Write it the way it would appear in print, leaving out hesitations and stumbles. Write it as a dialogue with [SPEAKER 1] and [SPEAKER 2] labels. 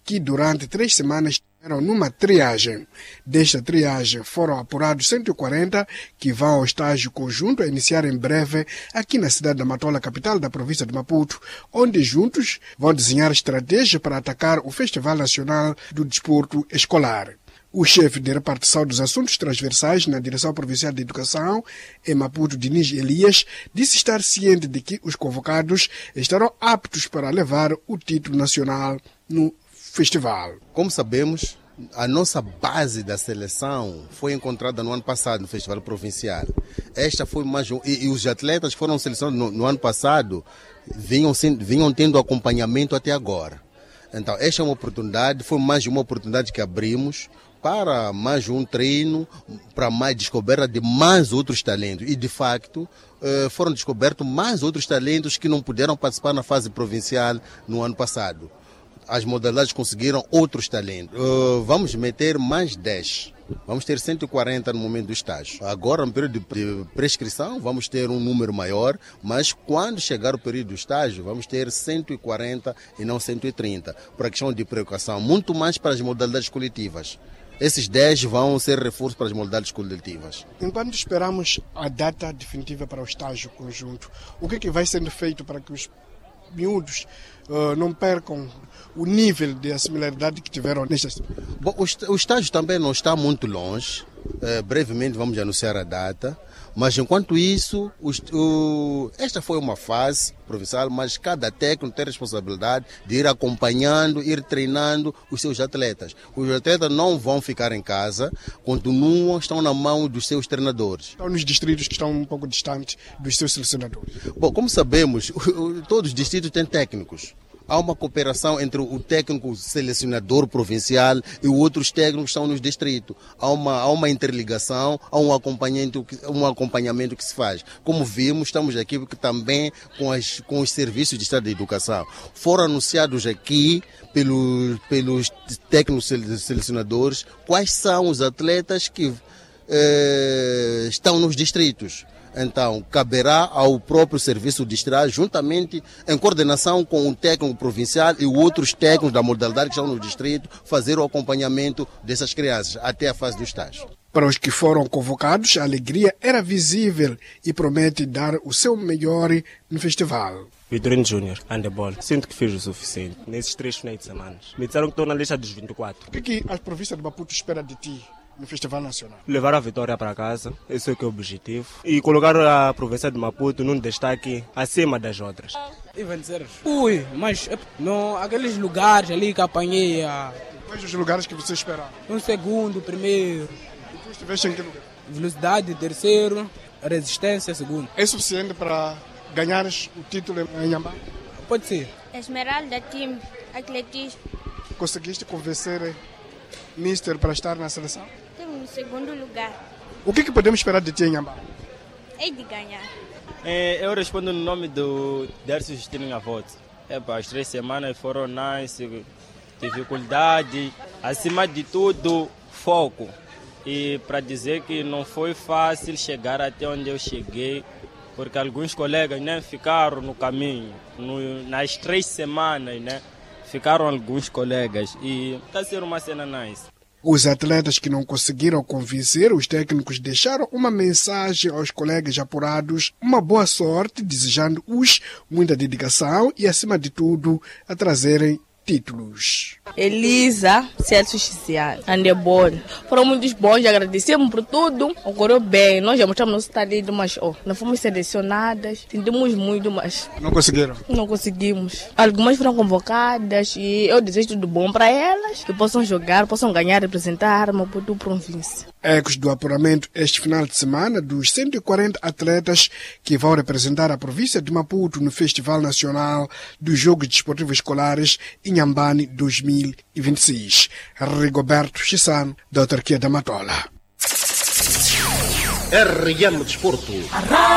[SPEAKER 1] que durante 3 semanas eram numa triagem. Desta triagem foram apurados 140 que vão ao estágio conjunto a iniciar em breve aqui na cidade da Matola, capital da província de Maputo, onde juntos vão desenhar estratégias para atacar o Festival Nacional do Desporto Escolar. O chefe de repartição dos assuntos transversais na Direção Provincial de Educação, em Maputo, Diniz Elias, disse estar ciente de que os convocados estarão aptos para levar o título nacional no festival.
[SPEAKER 2] Como sabemos, a nossa base da seleção foi encontrada no ano passado no Festival Provincial. Esta foi mais e os atletas que foram selecionados no ano passado vinham tendo acompanhamento até agora. Então, esta é uma oportunidade, foi mais uma oportunidade que abrimos para mais um treino, para mais descoberta de mais outros talentos. E, de facto, foram descobertos mais outros talentos que não puderam participar na fase provincial no ano passado. As modalidades conseguiram outros talentos. Vamos meter mais 10. Vamos ter 140 no momento do estágio. Agora, no período de prescrição, vamos ter um número maior, mas quando chegar o período do estágio, vamos ter 140 e não 130, por a questão de precaução, muito mais para as modalidades coletivas. Esses 10 vão ser reforço para as modalidades coletivas.
[SPEAKER 1] Enquanto esperamos a data definitiva para o estágio conjunto, o que é que vai sendo feito para que os miúdos não percam o nível de assimilaridade que tiveram nestas?
[SPEAKER 2] Bom, o estágio também não está muito longe. Brevemente vamos anunciar a data. Mas enquanto isso, esta foi uma fase provincial, mas cada técnico tem a responsabilidade de ir acompanhando, ir treinando os seus atletas. Os atletas não vão ficar em casa, estão na mão dos seus treinadores.
[SPEAKER 1] Estão nos distritos que estão um pouco distantes dos seus selecionadores.
[SPEAKER 2] Bom, como sabemos, todos os distritos têm técnicos. Há uma cooperação entre o técnico selecionador provincial e os outros técnicos que estão nos distritos. Há uma interligação, há um acompanhamento que se faz. Como vimos, estamos aqui também com os serviços de Estado de Educação. Foram anunciados aqui pelos técnicos selecionadores quais são os atletas que estão nos distritos. Então, caberá ao próprio serviço de estágio, juntamente em coordenação com o técnico provincial e outros técnicos da modalidade que estão no distrito, fazer o acompanhamento dessas crianças até a fase do estágio.
[SPEAKER 1] Para os que foram convocados, a alegria era visível e promete dar o seu melhor no festival.
[SPEAKER 3] Vitorino Júnior, handebol. Sinto que fiz o suficiente nesses 3 finais de semana. Me disseram que estou na lista dos 24.
[SPEAKER 1] O que a província de Maputo espera de ti no Festival Nacional?
[SPEAKER 3] Levar a vitória para casa, esse é o objetivo. E colocar a província de Maputo num destaque acima das outras.
[SPEAKER 4] E vencer. Mas não, aqueles lugares ali que apanhei.
[SPEAKER 1] Quais os lugares que você esperava?
[SPEAKER 4] Segundo, primeiro.
[SPEAKER 1] E tu estiveste em que lugar?
[SPEAKER 4] Velocidade, terceiro. Resistência, segundo.
[SPEAKER 1] É suficiente para ganhares o título em Nhambá?
[SPEAKER 4] Pode ser.
[SPEAKER 5] Esmeralda, time, atletismo.
[SPEAKER 1] Conseguiste convencer Mister para estar na seleção?
[SPEAKER 5] Temos no segundo lugar.
[SPEAKER 1] O que podemos esperar de ti em Nhambá?
[SPEAKER 5] É de ganhar.
[SPEAKER 6] Eu respondo no nome do Dércio Justino Avoto. As 3 semanas foram nice, dificuldade, acima de tudo, foco. E para dizer que não foi fácil chegar até onde eu cheguei, porque alguns colegas ficaram no caminho. Nas 3 semanas, ficaram alguns colegas e está sendo uma cena nice.
[SPEAKER 1] Os atletas que não conseguiram convencer, os técnicos deixaram uma mensagem aos colegas apurados, uma boa sorte, desejando-os muita dedicação e, acima de tudo, a trazerem títulos.
[SPEAKER 7] Elisa, Celso Xiciano, handebol. Foram muito bons, agradecemos por tudo. Ocorreu bem, nós já mostramos nosso talento, mas não fomos selecionadas. Sentimos muito, mas
[SPEAKER 1] não conseguiram?
[SPEAKER 7] Não conseguimos. Algumas foram convocadas e eu desejo tudo bom para elas, que possam jogar, possam ganhar, representar Maputo província.
[SPEAKER 1] Ecos do apuramento este final de semana dos 140 atletas que vão representar a província de Maputo no Festival Nacional dos Jogos Desportivos Escolares em Nhambane 2026. Rigoberto Chissano, da autarquia da Matola.
[SPEAKER 8] RM Desporto.